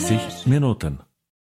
30 Minuten.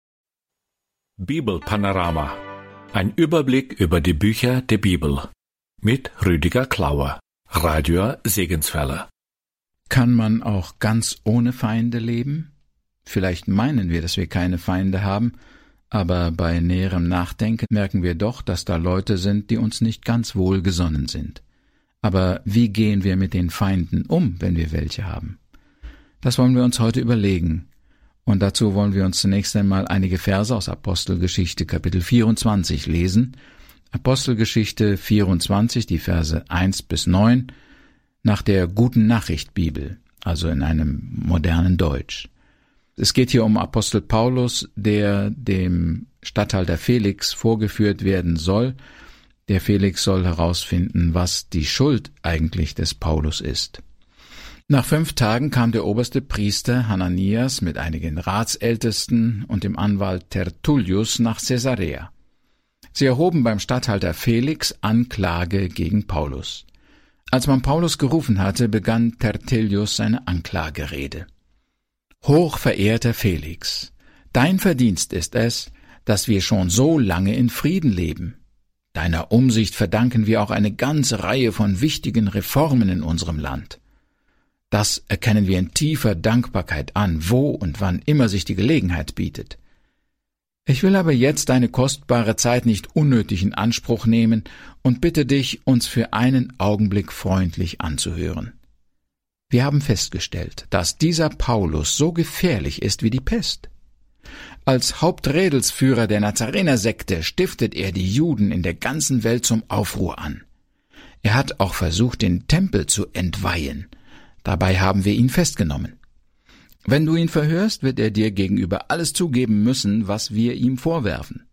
Bibelpanorama. Ein Überblick über die Bücher der Bibel. Mit Rüdiger Klauer. Radio Segenswelle. Kann man auch ganz ohne Feinde leben? Vielleicht meinen wir, dass wir keine Feinde haben, aber bei näherem Nachdenken merken wir doch, dass da Leute sind, die uns nicht ganz wohlgesonnen sind. Aber wie gehen wir mit den Feinden um, wenn wir welche haben? Das wollen wir uns heute überlegen. Und dazu wollen wir uns zunächst einmal einige Verse aus Apostelgeschichte Kapitel 24 lesen. Apostelgeschichte 24, die Verse 1 bis 9, nach der Guten Nachricht Bibel, also in einem modernen Deutsch. Es geht hier um Apostel Paulus, der dem Statthalter Felix vorgeführt werden soll. Der Felix soll herausfinden, was die Schuld eigentlich des Paulus ist. Nach 5 Tagen kam der oberste Priester Hananias mit einigen Ratsältesten und dem Anwalt Tertullius nach Caesarea. Sie erhoben beim Statthalter Felix Anklage gegen Paulus. Als man Paulus gerufen hatte, begann Tertullius seine Anklagerede. Hochverehrter Felix, dein Verdienst ist es, dass wir schon so lange in Frieden leben. Deiner Umsicht verdanken wir auch eine ganze Reihe von wichtigen Reformen in unserem Land. Das erkennen wir in tiefer Dankbarkeit an, wo und wann immer sich die Gelegenheit bietet. Ich will aber jetzt deine kostbare Zeit nicht unnötig in Anspruch nehmen und bitte dich, uns für einen Augenblick freundlich anzuhören. Wir haben festgestellt, dass dieser Paulus so gefährlich ist wie die Pest. Als Haupträdelsführer der Nazarener-Sekte stiftet er die Juden in der ganzen Welt zum Aufruhr an. Er hat auch versucht, den Tempel zu entweihen. Dabei haben wir ihn festgenommen. Wenn du ihn verhörst, wird er dir gegenüber alles zugeben müssen, was wir ihm vorwerfen.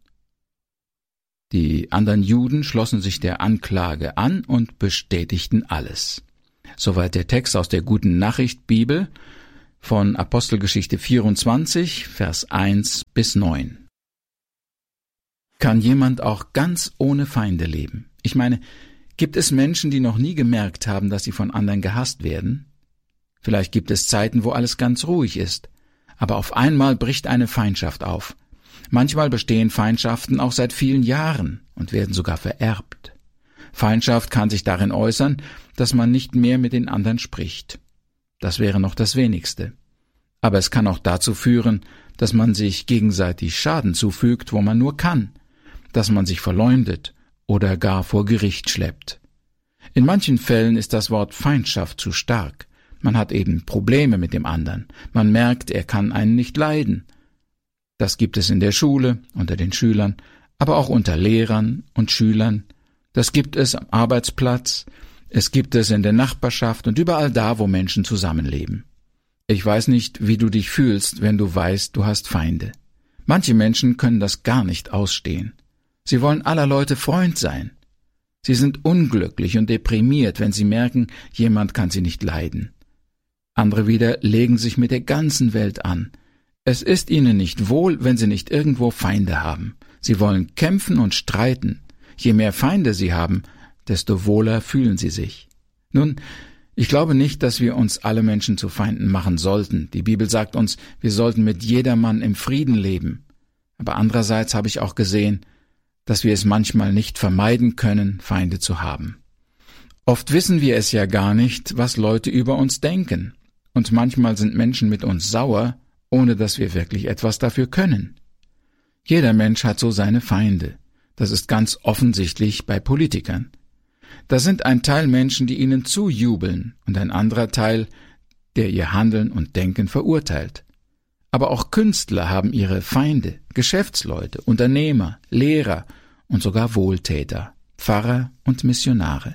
Die anderen Juden schlossen sich der Anklage an und bestätigten alles. Soweit der Text aus der Guten Nachricht Bibel von Apostelgeschichte 24, Vers 1 bis 9. Kann jemand auch ganz ohne Feinde leben? Ich meine, gibt es Menschen, die noch nie gemerkt haben, dass sie von anderen gehasst werden? Vielleicht gibt es Zeiten, wo alles ganz ruhig ist, aber auf einmal bricht eine Feindschaft auf. Manchmal bestehen Feindschaften auch seit vielen Jahren und werden sogar vererbt. Feindschaft kann sich darin äußern, dass man nicht mehr mit den anderen spricht. Das wäre noch das Wenigste. Aber es kann auch dazu führen, dass man sich gegenseitig Schaden zufügt, wo man nur kann, dass man sich verleumdet oder gar vor Gericht schleppt. In manchen Fällen ist das Wort Feindschaft zu stark. Man hat eben Probleme mit dem anderen. Man merkt, er kann einen nicht leiden. Das gibt es in der Schule, unter den Schülern, aber auch unter Lehrern und Schülern. Das gibt es am Arbeitsplatz. Es gibt es in der Nachbarschaft und überall da, wo Menschen zusammenleben. Ich weiß nicht, wie du dich fühlst, wenn du weißt, du hast Feinde. Manche Menschen können das gar nicht ausstehen. Sie wollen aller Leute Freund sein. Sie sind unglücklich und deprimiert, wenn sie merken, jemand kann sie nicht leiden. Andere wieder legen sich mit der ganzen Welt an. Es ist ihnen nicht wohl, wenn sie nicht irgendwo Feinde haben. Sie wollen kämpfen und streiten. Je mehr Feinde sie haben, desto wohler fühlen sie sich. Nun, ich glaube nicht, dass wir uns alle Menschen zu Feinden machen sollten. Die Bibel sagt uns, wir sollten mit jedermann im Frieden leben. Aber andererseits habe ich auch gesehen, dass wir es manchmal nicht vermeiden können, Feinde zu haben. Oft wissen wir es ja gar nicht, was Leute über uns denken. Und manchmal sind Menschen mit uns sauer, ohne dass wir wirklich etwas dafür können. Jeder Mensch hat so seine Feinde. Das ist ganz offensichtlich bei Politikern. Da sind ein Teil Menschen, die ihnen zujubeln, und ein anderer Teil, der ihr Handeln und Denken verurteilt. Aber auch Künstler haben ihre Feinde, Geschäftsleute, Unternehmer, Lehrer und sogar Wohltäter, Pfarrer und Missionare.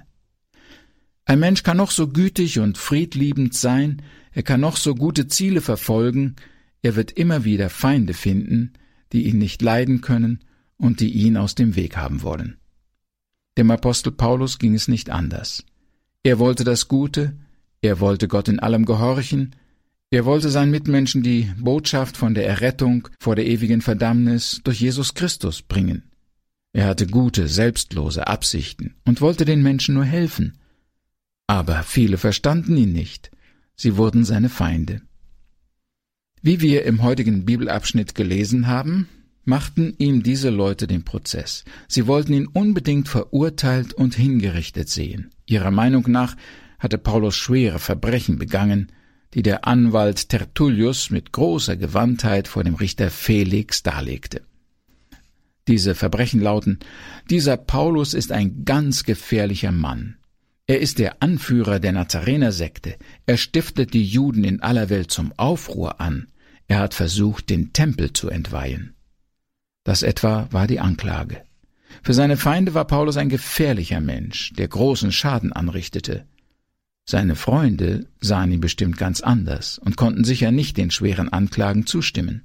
Ein Mensch kann noch so gütig und friedliebend sein, er kann noch so gute Ziele verfolgen, er wird immer wieder Feinde finden, die ihn nicht leiden können und die ihn aus dem Weg haben wollen. Dem Apostel Paulus ging es nicht anders. Er wollte das Gute, er wollte Gott in allem gehorchen, er wollte seinen Mitmenschen die Botschaft von der Errettung vor der ewigen Verdammnis durch Jesus Christus bringen. Er hatte gute, selbstlose Absichten und wollte den Menschen nur helfen. Aber viele verstanden ihn nicht. Sie wurden seine Feinde. Wie wir im heutigen Bibelabschnitt gelesen haben, machten ihm diese Leute den Prozess. Sie wollten ihn unbedingt verurteilt und hingerichtet sehen. Ihrer Meinung nach hatte Paulus schwere Verbrechen begangen, die der Anwalt Tertullius mit großer Gewandtheit vor dem Richter Felix darlegte. Diese Verbrechen lauten: Dieser Paulus ist ein ganz gefährlicher Mann. Er ist der Anführer der Nazarenersekte. Er stiftet die Juden in aller Welt zum Aufruhr an. Er hat versucht, den Tempel zu entweihen. Das etwa war die Anklage. Für seine Feinde war Paulus ein gefährlicher Mensch, der großen Schaden anrichtete. Seine Freunde sahen ihn bestimmt ganz anders und konnten sicher nicht den schweren Anklagen zustimmen.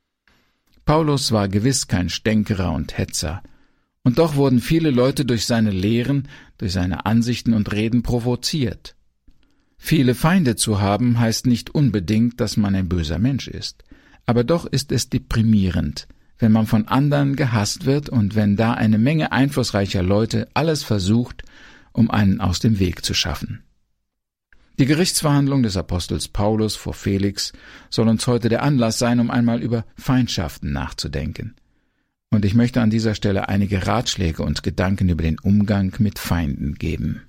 Paulus war gewiss kein Stänkerer und Hetzer, und doch wurden viele Leute durch seine Lehren, durch seine Ansichten und Reden provoziert. Viele Feinde zu haben, heißt nicht unbedingt, dass man ein böser Mensch ist, aber doch ist es deprimierend, wenn man von anderen gehasst wird und wenn da eine Menge einflussreicher Leute alles versucht, um einen aus dem Weg zu schaffen. Die Gerichtsverhandlung des Apostels Paulus vor Felix soll uns heute der Anlass sein, um einmal über Feindschaften nachzudenken. Und ich möchte an dieser Stelle einige Ratschläge und Gedanken über den Umgang mit Feinden geben.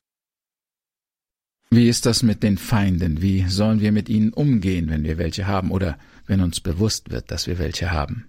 Wie ist das mit den Feinden? Wie sollen wir mit ihnen umgehen, wenn wir welche haben oder wenn uns bewusst wird, dass wir welche haben?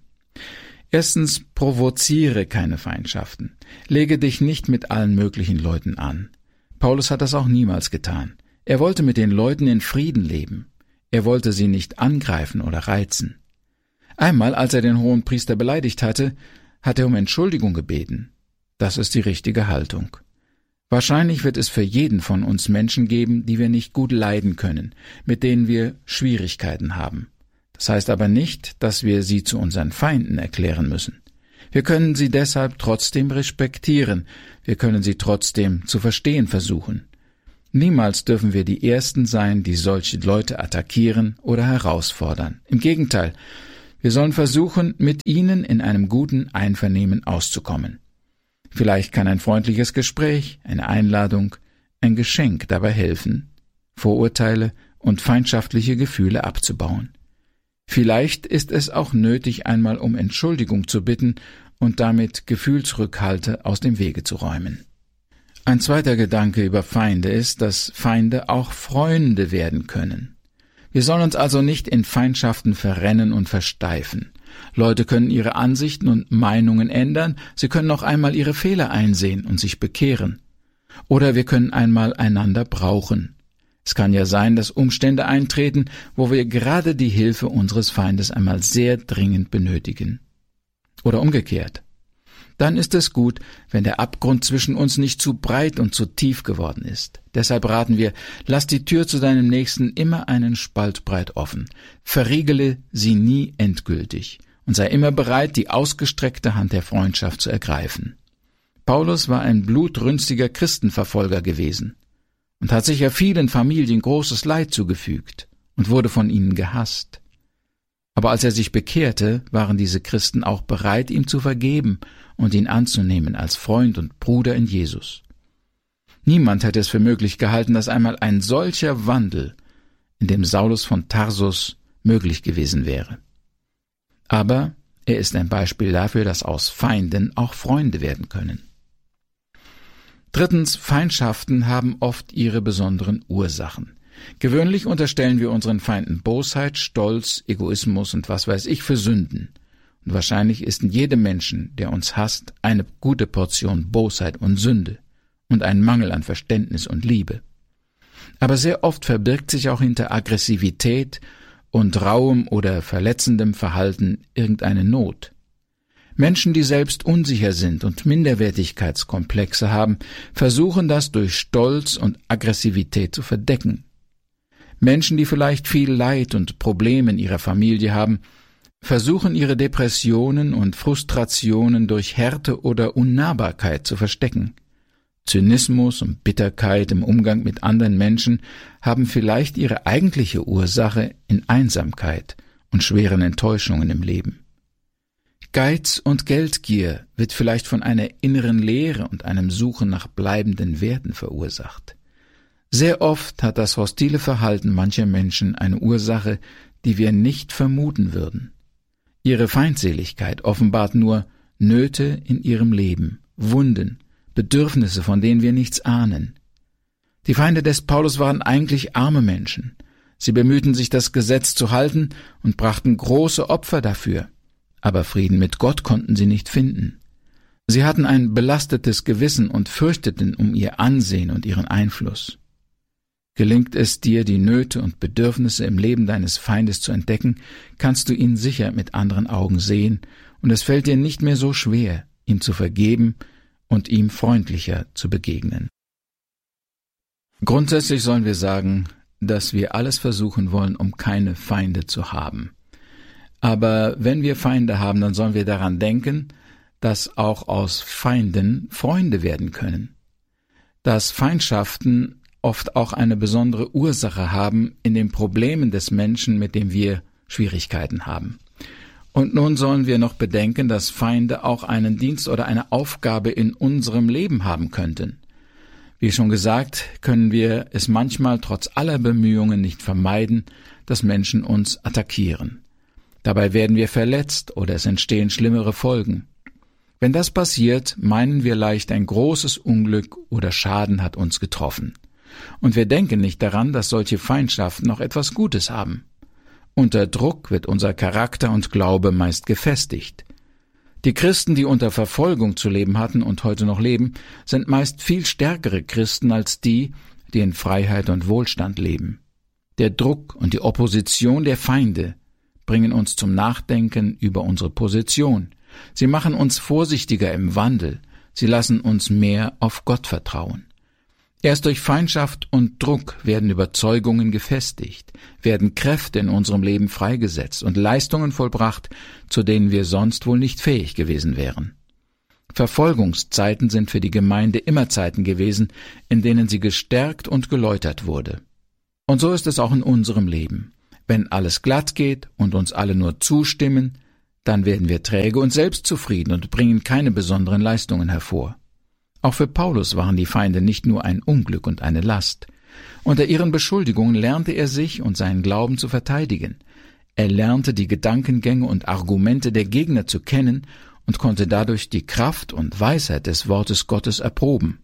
Erstens, provoziere keine Feindschaften. Lege dich nicht mit allen möglichen Leuten an. Paulus hat das auch niemals getan. Er wollte mit den Leuten in Frieden leben. Er wollte sie nicht angreifen oder reizen. Einmal, als er den Hohenpriester beleidigt hatte, hat er um Entschuldigung gebeten. Das ist die richtige Haltung. Wahrscheinlich wird es für jeden von uns Menschen geben, die wir nicht gut leiden können, mit denen wir Schwierigkeiten haben. Das heißt aber nicht, dass wir sie zu unseren Feinden erklären müssen. Wir können sie deshalb trotzdem respektieren, wir können sie trotzdem zu verstehen versuchen. Niemals dürfen wir die Ersten sein, die solche Leute attackieren oder herausfordern. Im Gegenteil, wir sollen versuchen, mit ihnen in einem guten Einvernehmen auszukommen. Vielleicht kann ein freundliches Gespräch, eine Einladung, ein Geschenk dabei helfen, Vorurteile und feindschaftliche Gefühle abzubauen. Vielleicht ist es auch nötig, einmal um Entschuldigung zu bitten und damit Gefühlsrückhalte aus dem Wege zu räumen. Ein zweiter Gedanke über Feinde ist, dass Feinde auch Freunde werden können. Wir sollen uns also nicht in Feindschaften verrennen und versteifen. Leute können ihre Ansichten und Meinungen ändern, sie können auch einmal ihre Fehler einsehen und sich bekehren. Oder wir können einmal einander brauchen. Es kann ja sein, dass Umstände eintreten, wo wir gerade die Hilfe unseres Feindes einmal sehr dringend benötigen. Oder umgekehrt. Dann ist es gut, wenn der Abgrund zwischen uns nicht zu breit und zu tief geworden ist. Deshalb raten wir, lass die Tür zu deinem Nächsten immer einen Spalt breit offen. Verriegele sie nie endgültig und sei immer bereit, die ausgestreckte Hand der Freundschaft zu ergreifen. Paulus war ein blutrünstiger Christenverfolger gewesen und hat sicher vielen Familien großes Leid zugefügt und wurde von ihnen gehasst. Aber als er sich bekehrte, waren diese Christen auch bereit, ihm zu vergeben und ihn anzunehmen als Freund und Bruder in Jesus. Niemand hätte es für möglich gehalten, dass einmal ein solcher Wandel in dem Saulus von Tarsus möglich gewesen wäre. Aber er ist ein Beispiel dafür, dass aus Feinden auch Freunde werden können. Drittens, Feindschaften haben oft ihre besonderen Ursachen. Gewöhnlich unterstellen wir unseren Feinden Bosheit, Stolz, Egoismus und was weiß ich für Sünden. Und wahrscheinlich ist in jedem Menschen, der uns hasst, eine gute Portion Bosheit und Sünde und ein Mangel an Verständnis und Liebe. Aber sehr oft verbirgt sich auch hinter Aggressivität und rauem oder verletzendem Verhalten irgendeine Not. Menschen, die selbst unsicher sind und Minderwertigkeitskomplexe haben, versuchen das durch Stolz und Aggressivität zu verdecken. Menschen, die vielleicht viel Leid und Probleme in ihrer Familie haben, versuchen ihre Depressionen und Frustrationen durch Härte oder Unnahbarkeit zu verstecken. Zynismus und Bitterkeit im Umgang mit anderen Menschen haben vielleicht ihre eigentliche Ursache in Einsamkeit und schweren Enttäuschungen im Leben. Geiz und Geldgier wird vielleicht von einer inneren Leere und einem Suchen nach bleibenden Werten verursacht. Sehr oft hat das hostile Verhalten mancher Menschen eine Ursache, die wir nicht vermuten würden. Ihre Feindseligkeit offenbart nur Nöte in ihrem Leben, Wunden, Bedürfnisse, von denen wir nichts ahnen. Die Feinde des Paulus waren eigentlich arme Menschen. Sie bemühten sich, das Gesetz zu halten und brachten große Opfer dafür. Aber Frieden mit Gott konnten sie nicht finden. Sie hatten ein belastetes Gewissen und fürchteten um ihr Ansehen und ihren Einfluss. Gelingt es dir, die Nöte und Bedürfnisse im Leben deines Feindes zu entdecken, kannst du ihn sicher mit anderen Augen sehen, und es fällt dir nicht mehr so schwer, ihm zu vergeben und ihm freundlicher zu begegnen. Grundsätzlich sollen wir sagen, dass wir alles versuchen wollen, um keine Feinde zu haben. Aber wenn wir Feinde haben, dann sollen wir daran denken, dass auch aus Feinden Freunde werden können. Dass Feindschaften oft auch eine besondere Ursache haben in den Problemen des Menschen, mit dem wir Schwierigkeiten haben. Und nun sollen wir noch bedenken, dass Feinde auch einen Dienst oder eine Aufgabe in unserem Leben haben könnten. Wie schon gesagt, können wir es manchmal trotz aller Bemühungen nicht vermeiden, dass Menschen uns attackieren. Dabei werden wir verletzt oder es entstehen schlimmere Folgen. Wenn das passiert, meinen wir leicht, ein großes Unglück oder Schaden hat uns getroffen. Und wir denken nicht daran, dass solche Feindschaften noch etwas Gutes haben. Unter Druck wird unser Charakter und Glaube meist gefestigt. Die Christen, die unter Verfolgung zu leben hatten und heute noch leben, sind meist viel stärkere Christen als die, die in Freiheit und Wohlstand leben. Der Druck und die Opposition der Feinde bringen uns zum Nachdenken über unsere Position. Sie machen uns vorsichtiger im Wandel. Sie lassen uns mehr auf Gott vertrauen. Erst durch Feindschaft und Druck werden Überzeugungen gefestigt, werden Kräfte in unserem Leben freigesetzt und Leistungen vollbracht, zu denen wir sonst wohl nicht fähig gewesen wären. Verfolgungszeiten sind für die Gemeinde immer Zeiten gewesen, in denen sie gestärkt und geläutert wurde. Und so ist es auch in unserem Leben. Wenn alles glatt geht und uns alle nur zustimmen, dann werden wir träge und selbstzufrieden und bringen keine besonderen Leistungen hervor. Auch für Paulus waren die Feinde nicht nur ein Unglück und eine Last. Unter ihren Beschuldigungen lernte er sich und seinen Glauben zu verteidigen. Er lernte die Gedankengänge und Argumente der Gegner zu kennen und konnte dadurch die Kraft und Weisheit des Wortes Gottes erproben.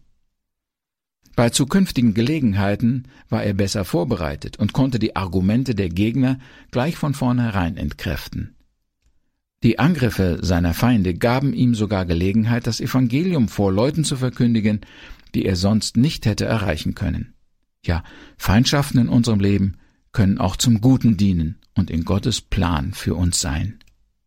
Bei zukünftigen Gelegenheiten war er besser vorbereitet und konnte die Argumente der Gegner gleich von vornherein entkräften. Die Angriffe seiner Feinde gaben ihm sogar Gelegenheit, das Evangelium vor Leuten zu verkündigen, die er sonst nicht hätte erreichen können. Ja, Feindschaften in unserem Leben können auch zum Guten dienen und in Gottes Plan für uns sein.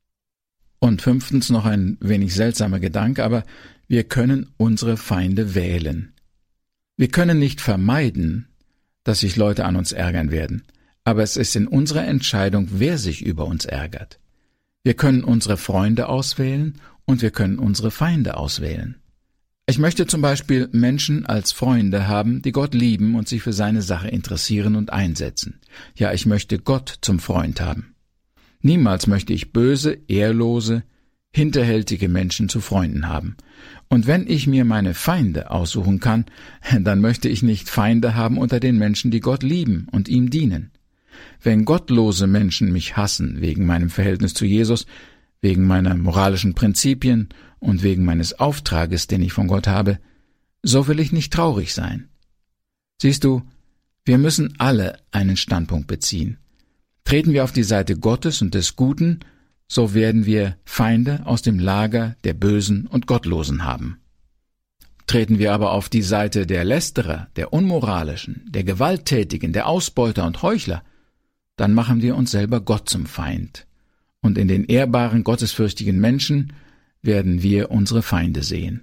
Und 5. noch ein wenig seltsamer Gedanke, aber wir können unsere Feinde wählen. Wir können nicht vermeiden, dass sich Leute an uns ärgern werden, aber es ist in unserer Entscheidung, wer sich über uns ärgert. Wir können unsere Freunde auswählen und wir können unsere Feinde auswählen. Ich möchte zum Beispiel Menschen als Freunde haben, die Gott lieben und sich für seine Sache interessieren und einsetzen. Ja, ich möchte Gott zum Freund haben. Niemals möchte ich böse, ehrlose, hinterhältige Menschen zu Freunden haben. Und wenn ich mir meine Feinde aussuchen kann, dann möchte ich nicht Feinde haben unter den Menschen, die Gott lieben und ihm dienen. Wenn gottlose Menschen mich hassen wegen meinem Verhältnis zu Jesus, wegen meiner moralischen Prinzipien und wegen meines Auftrages, den ich von Gott habe, so will ich nicht traurig sein. Siehst du, wir müssen alle einen Standpunkt beziehen. Treten wir auf die Seite Gottes und des Guten, so werden wir Feinde aus dem Lager der Bösen und Gottlosen haben. Treten wir aber auf die Seite der Lästerer, der Unmoralischen, der Gewalttätigen, der Ausbeuter und Heuchler, dann machen wir uns selber Gott zum Feind. Und in den ehrbaren, gottesfürchtigen Menschen werden wir unsere Feinde sehen.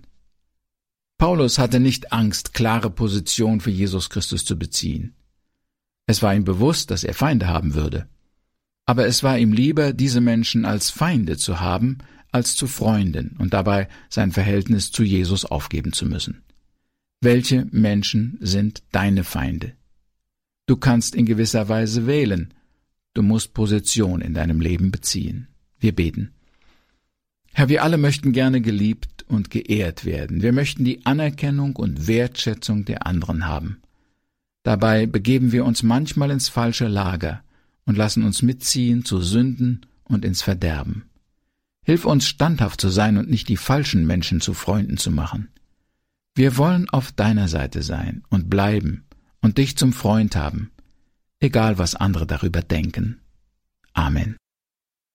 Paulus hatte nicht Angst, klare Position für Jesus Christus zu beziehen. Es war ihm bewusst, dass er Feinde haben würde. Aber es war ihm lieber, diese Menschen als Feinde zu haben, als zu Freunden und dabei sein Verhältnis zu Jesus aufgeben zu müssen. Welche Menschen sind deine Feinde? Du kannst in gewisser Weise wählen. Du musst Position in deinem Leben beziehen. Wir beten. Herr, wir alle möchten gerne geliebt und geehrt werden. Wir möchten die Anerkennung und Wertschätzung der anderen haben. Dabei begeben wir uns manchmal ins falsche Lager und lassen uns mitziehen zu Sünden und ins Verderben. Hilf uns, standhaft zu sein und nicht die falschen Menschen zu Freunden zu machen. Wir wollen auf deiner Seite sein und bleiben und dich zum Freund haben, egal was andere darüber denken. Amen.